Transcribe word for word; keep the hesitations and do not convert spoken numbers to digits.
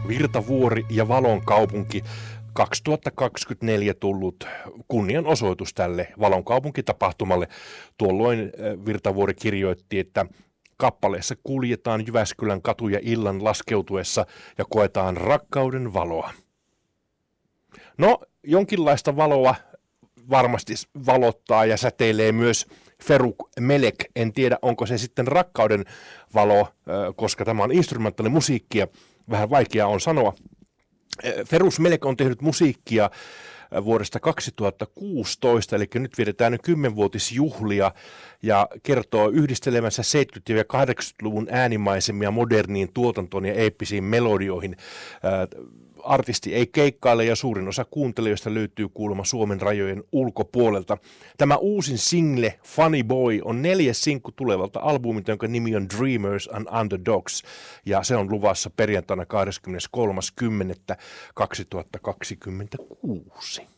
Virtavuori ja Valon kaupunki kaksituhattakaksikymmentäneljä tullut kunnianosoitus tälle Valon kaupunkitapahtumalle. Tuolloin Virtavuori kirjoitti, että kappaleessa kuljetaan Jyväskylän katuja illan laskeutuessa ja koetaan rakkauden valoa. No, jonkinlaista valoa varmasti valottaa ja säteilee myös Feruk Melek. En tiedä, onko se sitten rakkauden valo, koska tämä on instrumentaalinen musiikkia. Vähän vaikea on sanoa. Ferus Melek on tehnyt musiikkia vuodesta kaksituhattakuusitoista, eli nyt vietetään nyt kymmenvuotisjuhlia ja kertoo yhdistelemänsä seitsemänkymmentä- ja kahdeksankymmentäluvun äänimaisemia moderniin tuotantoon ja eeppisiin melodioihin. Artisti ei keikkaile ja suurin osa kuuntelijoista löytyy kuulemma Suomen rajojen ulkopuolelta. Tämä uusin single Funny Boy on neljäs sinkku tulevalta albumilta, jonka nimi on Dreamers and Underdogs, ja se on luvassa perjantaina kahdeskymmeneskolmas kymmenettä kaksituhattakaksikymmentäkuusi.